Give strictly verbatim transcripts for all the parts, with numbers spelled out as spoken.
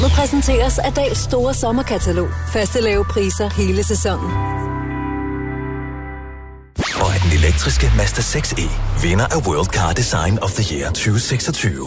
Nu præsenteres Adals store sommerkatalog. Faste lave priser hele sæsonen. Og er den elektriske Mazda seks E vinder af World Car Design of the Year tyve seksogtyve.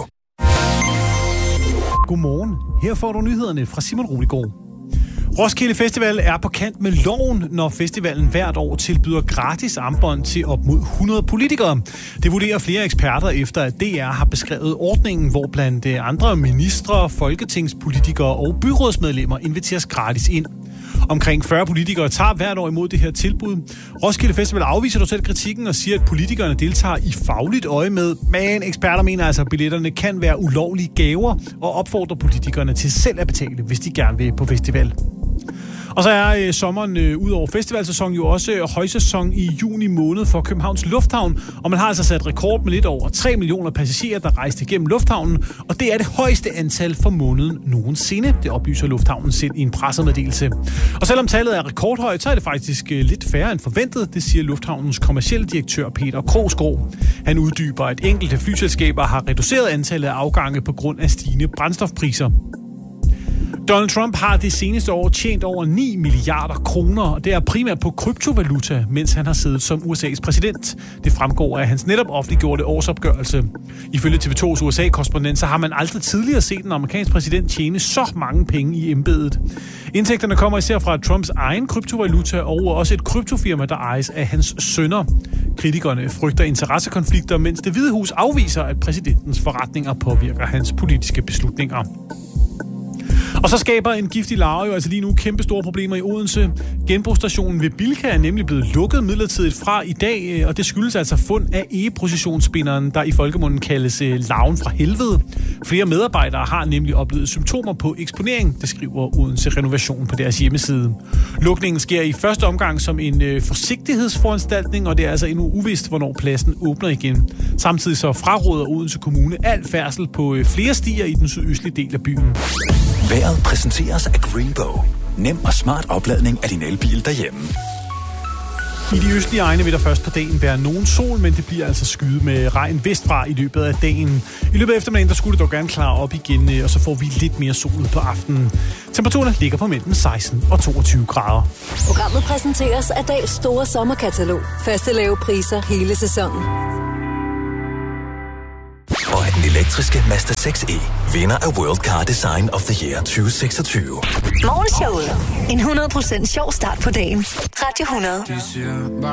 Godmorgen. Her får du nyhederne fra Simon Roligård. Roskilde Festival er på kant med loven, når festivalen hvert år tilbyder gratis armbånd til op mod hundrede politikere. Det vurderer flere eksperter efter, at D R har beskrevet ordningen, hvor blandt andre ministre, folketingspolitikere og byrådsmedlemmer inviteres gratis ind. Omkring fyrre politikere tager hvert år imod det her tilbud. Roskilde Festival afviser dog selv kritikken og siger, at politikerne deltager i fagligt øje med, men eksperter mener altså, at billetterne kan være ulovlige gaver og opfordrer politikerne til selv at betale, hvis de gerne vil på festival. Og så er øh, sommeren øh, ud over festivalsæsonen jo også øh, højsæson i juni måned for Københavns Lufthavn, og man har altså sat rekord med lidt over tre millioner passagerer, der rejste igennem lufthavnen, og det er det højeste antal for måneden nogensinde, det oplyser lufthavnen selv i en pressemeddelelse. Og selvom tallet er rekordhøjt, så er det faktisk øh, lidt færre end forventet, det siger lufthavnens kommercielle direktør Peter Krogsgaard. Han uddyber, at enkelte flyselskaber har reduceret antallet af afgange på grund af stigende brændstofpriser. Donald Trump har det seneste år tjent over ni milliarder kroner, og det er primært på kryptovaluta, mens han har siddet som U S A's præsident. Det fremgår af hans netop offentliggjorte årsopgørelse. Ifølge T V to's U S A-korrespondent, så har man aldrig tidligere set en amerikansk præsident tjene så mange penge i embedet. Indtægterne kommer især fra Trumps egen kryptovaluta og også et kryptofirma, der ejes af hans sønner. Kritikerne frygter interessekonflikter, mens Det Hvide Hus afviser, at præsidentens forretninger påvirker hans politiske beslutninger. Og så skaber en giftig larve jo altså lige nu kæmpe store problemer i Odense. Genbrugsstationen ved Bilka er nemlig blevet lukket midlertidigt fra i dag, og det skyldes altså fund af egeprocessionsspinderen, der i folkemunden kaldes larven fra helvede. Flere medarbejdere har nemlig oplevet symptomer på eksponering, det skriver Odense Renovation på deres hjemmeside. Lukningen sker i første omgang som en forsigtighedsforanstaltning, og det er altså endnu uvist, hvornår pladsen åbner igen. Samtidig så fraråder Odense Kommune al færdsel på flere stier i den sydøstlige del af byen. Vejret præsenteres af Greenbow. Nem og smart opladning af din elbil derhjemme. I de østlige egne vil der først på dagen være nogen sol, men det bliver altså skyet med regn vestfra i løbet af dagen. I løbet af eftermiddagen, der skulle det dog gerne klare op igen, og så får vi lidt mere sol på aftenen. Temperaturerne ligger på mellem seksten og toogtyve grader. Programmet præsenteres af Adals store sommerkatalog. Faste lave priser hele sæsonen. Og er den elektriske Mazda seks E vinder af World Car Design of the Year tyve seksogtyve. Morgenshowet. En hundrede procent sjov start på dagen. Radio hundrede.